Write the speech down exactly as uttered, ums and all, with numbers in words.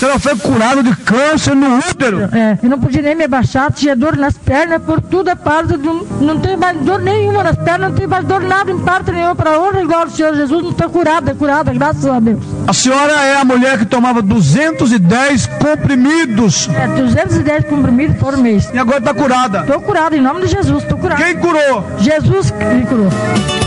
senhora foi curada de câncer no útero. É, eu não podia nem me abaixar, tinha dor nas pernas, por toda parte, não, não tem mais dor nenhuma nas pernas, não tem mais dor nada em parte nenhuma para honra igual o Senhor Jesus, não está curada, é curada, graças a Deus. A senhora é a mulher que tomava duzentos e dez comprimidos. É, duzentos e dez comprimidos por mês. E agora está curada. Estou curada, em nome de Jesus, estou curada. Quem curou? Jesus que me curou.